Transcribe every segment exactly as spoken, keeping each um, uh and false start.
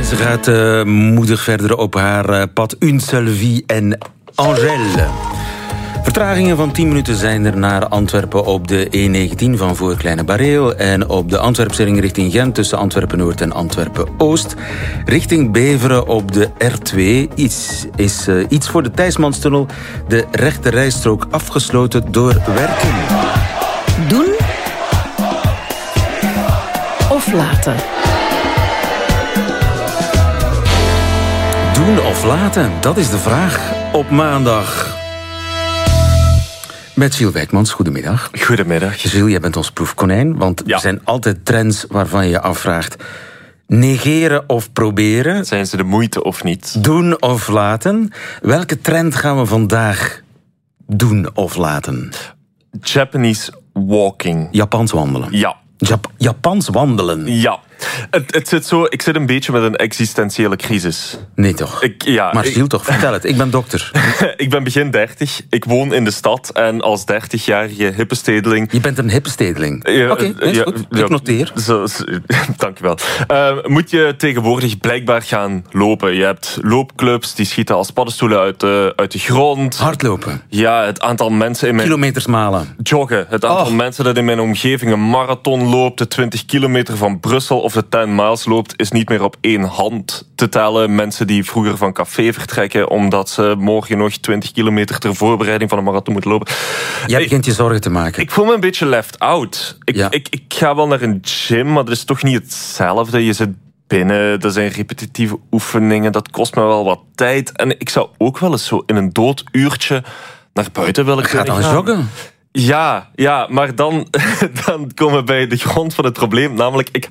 En ze gaat uh, moedig verder op haar uh, pad. Une seule vie en Angèle. Vertragingen van tien minuten zijn er naar Antwerpen op de E negentien van voor Kleine Bareel en op de Antwerpse ring richting Gent tussen Antwerpen-Noord en Antwerpen-Oost. Richting Beveren op de R twee iets, is uh, iets voor de Thijsmanstunnel de rechte rijstrook afgesloten door werken. Doen of laten? Doen of laten, dat is de vraag op maandag. Met Gilles Wijkmans, goedemiddag. Goedemiddag. Gilles, jij bent ons proefkonijn, want ja. er zijn altijd trends waarvan je je afvraagt: negeren of proberen? Zijn ze de moeite of niet? Doen of laten? Welke trend gaan we vandaag doen of laten? Japanese walking. Japans wandelen. Ja. Jap- Japans wandelen. Ja. Het, het zit zo, ik zit een beetje met een existentiële crisis. Nee toch? Ik, ja, maar Gilles ik, toch, vertel het. Ik ben dokter. Ik ben begin dertig. Ik woon in de stad. En als dertigjarige hippestedeling... Je bent een hippestedeling? Ja, Oké, okay, ja, goed. Ik noteer. Zo, zo, dank je wel. Uh, moet je tegenwoordig blijkbaar gaan lopen. Je hebt loopclubs die schieten als paddenstoelen uit de, uit de grond. Hardlopen? Ja, het aantal mensen in mijn... Kilometers malen? Joggen. Het aantal oh. mensen dat in mijn omgeving een marathon loopt, de twintig kilometer van Brussel of de tien miles loopt, is niet meer op één hand te tellen. Mensen die vroeger van café vertrekken omdat ze morgen nog twintig kilometer ter voorbereiding van een marathon moeten lopen. Jij begint je zorgen te maken. Ik voel me een beetje left out. Ik, ja. ik, ik ga wel naar een gym, maar dat is toch niet hetzelfde. Je zit binnen, dat zijn repetitieve oefeningen, dat kost me wel wat tijd. En ik zou ook wel eens zo in een dood uurtje naar buiten willen gaan. Ga dan joggen. Ja, ja, maar dan, dan komen we bij de grond van het probleem. Namelijk, ik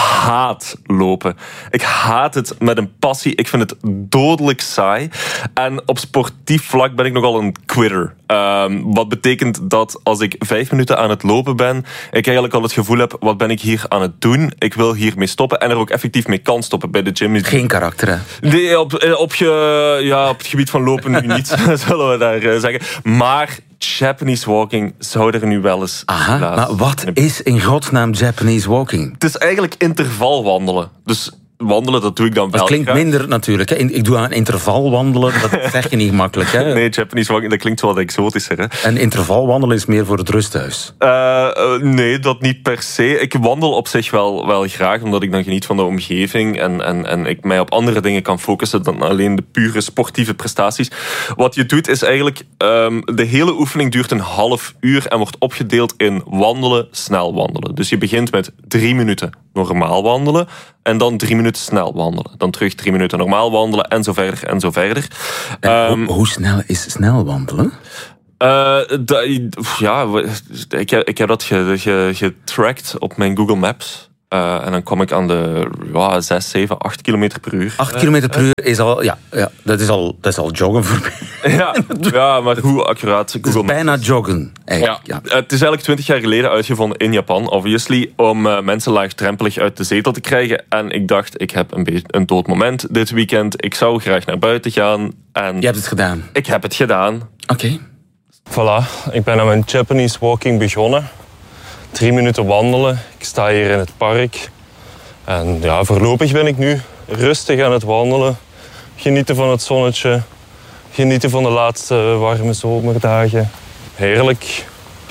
haat lopen. Ik haat het met een passie. Ik vind het dodelijk saai. En op sportief vlak ben ik nogal een quitter. Um, wat betekent dat als ik vijf minuten aan het lopen ben, ik eigenlijk al het gevoel heb, wat ben ik hier aan het doen? Ik wil hiermee stoppen en er ook effectief mee kan stoppen bij de gym. Geen karakter, hè? Nee, op, op, je, ja, op het gebied van lopen nu niet, zullen we daar uh, zeggen. Maar Japanese walking zou er nu wel eens... Aha, maar wat is in godsnaam Japanese walking? Het is eigenlijk intervalwandelen. Dus wandelen, dat doe ik dan wel. Dat klinkt graag. Minder natuurlijk. Hè. Ik doe aan intervalwandelen, dat zeg je niet makkelijk. Hè. Nee, Japanese walking, dat klinkt wel wat exotischer. Hè. En intervalwandelen is meer voor het rusthuis? Uh, uh, nee, dat niet per se. Ik wandel op zich wel, wel graag, omdat ik dan geniet van de omgeving en, en, en ik mij op andere dingen kan focussen dan alleen de pure sportieve prestaties. Wat je doet is eigenlijk, um, de hele oefening duurt een half uur en wordt opgedeeld in wandelen, snel wandelen. Dus je begint met drie minuten normaal wandelen en dan drie minuten snel wandelen. Dan terug drie minuten normaal wandelen en zo verder en zo verder. En um, hoe, hoe snel is snel wandelen? Uh, da, ja, ik heb, ik heb dat getracked ge, ge op mijn Google Maps. Uh, en dan kom ik aan de ja, zes, zeven, acht kilometer per uur. acht kilometer per uur is al, ja, ja dat, is al, dat is al joggen voor mij. Ja, ja, maar hoe accuraat Google Maps. Het is bijna joggen, eigenlijk. Ja. Ja. Het is eigenlijk twintig jaar geleden uitgevonden in Japan, obviously, om uh, mensen laagdrempelig uit de zetel te krijgen. En ik dacht, ik heb een, beetje een dood moment dit weekend. Ik zou graag naar buiten gaan. En je hebt het gedaan? Ik heb het gedaan. Oké. Okay. Voilà, ik ben aan mijn Japanese walking begonnen. Drie minuten wandelen. Ik sta hier in het park. En ja, voorlopig ben ik nu rustig aan het wandelen. Genieten van het zonnetje. Genieten van de laatste warme zomerdagen. Heerlijk.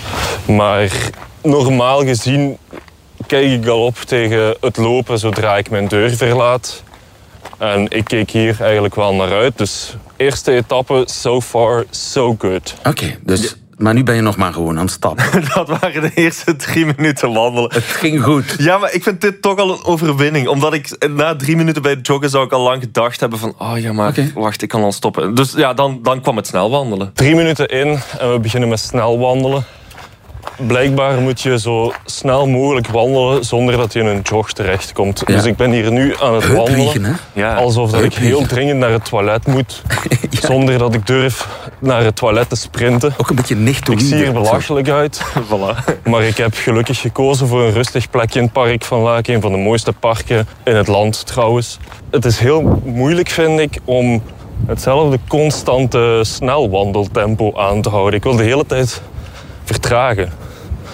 Maar normaal gezien kijk ik al op tegen het lopen zodra ik mijn deur verlaat. En ik keek hier eigenlijk wel naar uit. Dus eerste etappe, so far, so good. Oké, okay, dus... Maar nu ben je nog maar gewoon aan het stappen. Dat waren de eerste drie minuten wandelen. Het ging goed. Ja, maar ik vind dit toch al een overwinning. Omdat ik na drie minuten bij het joggen zou ik al lang gedacht hebben van... Oh ja, maar okay. wacht, ik kan al stoppen. Dus ja, dan, dan kwam het snel wandelen. Drie minuten in en we beginnen met snel wandelen. Blijkbaar moet je zo snel mogelijk wandelen zonder dat je in een jog terechtkomt. Ja. Dus ik ben hier nu aan het wandelen. Hè? Ja. Alsof dat ik heel dringend naar het toilet moet. Ja. Zonder dat ik durf naar het toilet te sprinten. Ook een beetje nichtoïde. Ik zie er belachelijk uit. Voilà. Maar ik heb gelukkig gekozen voor een rustig plekje in het park van Laak. Een van de mooiste parken in het land trouwens. Het is heel moeilijk, vind ik, om hetzelfde constante snelwandeltempo aan te houden. Ik wil de hele tijd vertragen.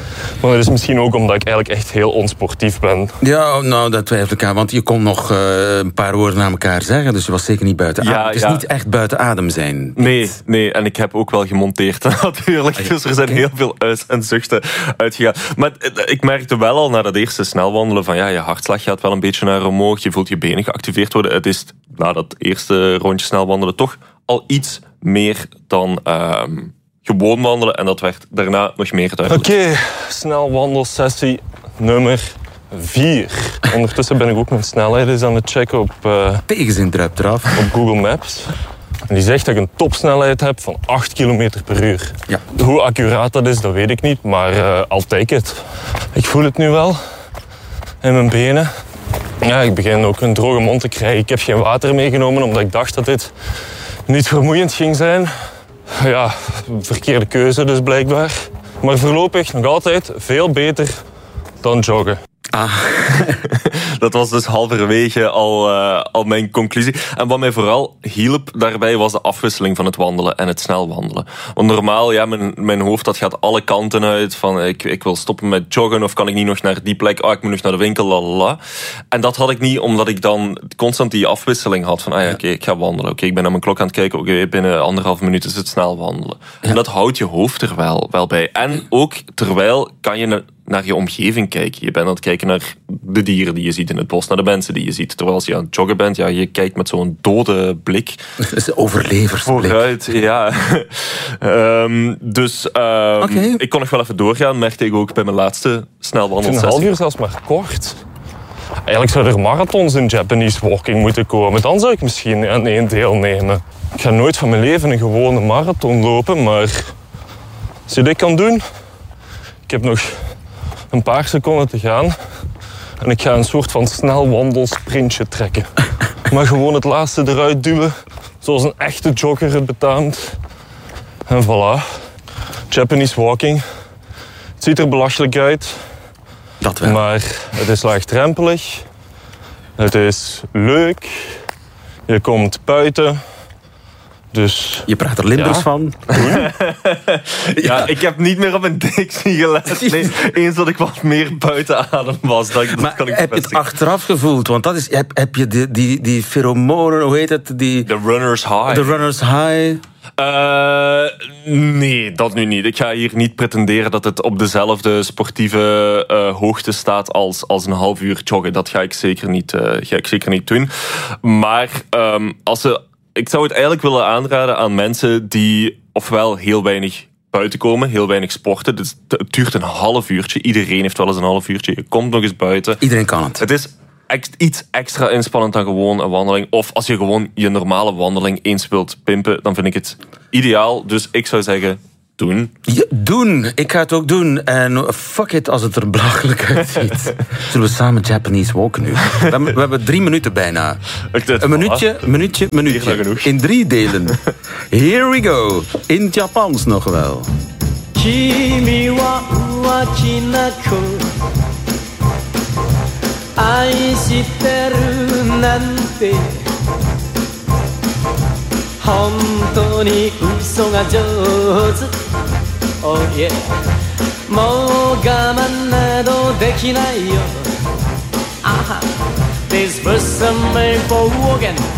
Maar dat is misschien ook omdat ik eigenlijk echt heel onsportief ben. Ja, nou, dat twijfel ik aan. Want je kon nog uh, een paar woorden aan elkaar zeggen. Dus je was zeker niet buiten adem. Ja, het is ja. niet echt buiten adem zijn. Nee, nee, en ik heb ook wel gemonteerd natuurlijk. Ah, ja. Dus er zijn Okay. heel veel uits- en zuchten uitgegaan. Maar ik merkte wel al na dat eerste snelwandelen van ja, je hartslag gaat wel een beetje naar omhoog. Je voelt je benen geactiveerd worden. Het is na dat eerste rondje snelwandelen toch al iets meer dan uh, gewoon wandelen. En dat werd daarna nog meer duidelijk. Oké, okay, snelwandelsessie nummer vier. Ondertussen ben ik ook mijn snelheid eens aan het checken op, uh, Tegenzin druipt eraf. op Google Maps. En die zegt dat ik een topsnelheid heb van acht kilometer per uur. Ja. Hoe accuraat dat is, dat weet ik niet. Maar uh, I'll take it. Ik voel het nu wel. In mijn benen. Ja, ik begin ook een droge mond te krijgen. Ik heb geen water meegenomen, omdat ik dacht dat dit niet vermoeiend ging zijn. Ja, verkeerde keuze dus blijkbaar. Maar voorlopig nog altijd veel beter dan joggen. Ah. Dat was dus halverwege al, uh, al mijn conclusie. En wat mij vooral hielp daarbij was de afwisseling van het wandelen en het snel wandelen. Want normaal, ja, mijn, mijn hoofd dat gaat alle kanten uit. Van ik, ik wil stoppen met joggen of kan ik niet nog naar die plek. Oh, ik moet nog naar de winkel, lalala. En dat had ik niet omdat ik dan constant die afwisseling had. Van ah ja, oké, okay, ik ga wandelen. Oké, okay, ik ben naar mijn klok aan het kijken. Oké, okay, binnen anderhalf minuut is het snel wandelen. Ja. En dat houdt je hoofd er wel, wel bij. En ook terwijl kan je naar je omgeving kijken. Je bent aan het kijken naar de dieren die je ziet in het bos, naar de mensen die je ziet. Terwijl als je aan het joggen bent, ja, je kijkt met zo'n dode blik. Dat is een overleversblik. Vooruit, ja. um, dus um, okay. Ik kon nog wel even doorgaan, merkte ik ook bij mijn laatste snelwandelsessie. Een half uur zelfs maar kort. Eigenlijk zou er marathons in Japanese walking moeten komen. Dan zou ik misschien aan één deelnemen. Ik ga nooit van mijn leven een gewone marathon lopen, maar als je dit kan doen... Ik heb nog een paar seconden te gaan. En ik ga een soort van snelwandelsprintje trekken. Maar gewoon het laatste eruit duwen. Zoals een echte jogger het betaamt. En voilà. Japanese walking. Het ziet er belachelijk uit. Dat wel. Maar het is laagdrempelig. Het is leuk. Je komt buiten. Dus, je praat er Limburgs ja. van. ja, ja, ik heb niet meer op een dictie gelet. Nee, eens dat ik wat meer buiten adem was. Dat, dat maar kan ik heb je het achteraf gevoeld? Want dat is, heb, heb je die, die, die pheromonen, hoe heet het? Die, de runners high. De runners high. Uh, nee, dat nu niet. Ik ga hier niet pretenderen dat het op dezelfde sportieve uh, hoogte staat als, als een half uur joggen. Dat ga ik zeker niet, uh, ga ik zeker niet doen. Maar um, als ze... Ik zou het eigenlijk willen aanraden aan mensen die ofwel heel weinig buiten komen, heel weinig sporten. Dus het duurt een half uurtje. Iedereen heeft wel eens een half uurtje. Je komt nog eens buiten. Iedereen kan het. Het is iets extra inspannend dan gewoon een wandeling. Of als je gewoon je normale wandeling eens wilt pimpen, dan vind ik het ideaal. Dus ik zou zeggen, doen. Ja, doen. Ik ga het ook doen. En fuck it als het er belachelijk uitziet. Zullen we samen Japanese walken nu? We hebben, we hebben drie minuten bijna. Een minuutje, minuutje, minuutje. In drie delen. Here we go. In het Japans nog wel. Kimi wa uwachinaku aishiteru nante hontou ni uso ga jouzu Oh yeah もう我慢などできないよ Aha This was some made for walking